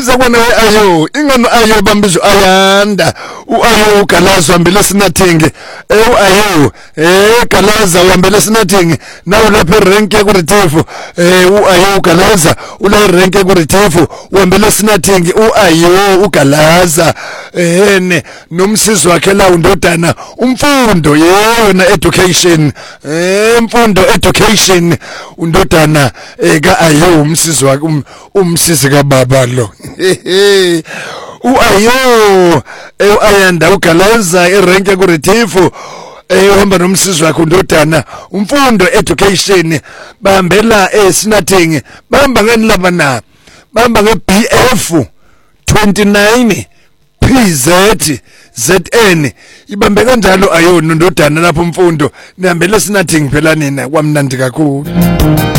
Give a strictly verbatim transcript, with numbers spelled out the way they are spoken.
ngiza kubona ayo ingano ayo bambizo ayanda uayo ugalaza uhambele sinathingi eh ayo eh galaza uhambele sinathingi nawo lapha rank ya ku Retief eh uayo ugalaza ula rank ya ku Retief uhambele sinathingi uayo ugalaza ehne nomsizi wakhe la undodana umfundo yena education eh imfundo education undodana eka ayo umsizi wakhe umsizi kababa lo uayo ayanda ugalaza irenke ku Retief ehamba nomsizi wakhe undodana umfundo education bahambela eSinathing bahamba ngani laba na bahamba nge B F twenty-nine P Z Z N ibambe kanjalo ayo ndodana lapho umfundo nihambele eSinathing phela nina kwamnandi kakhulu.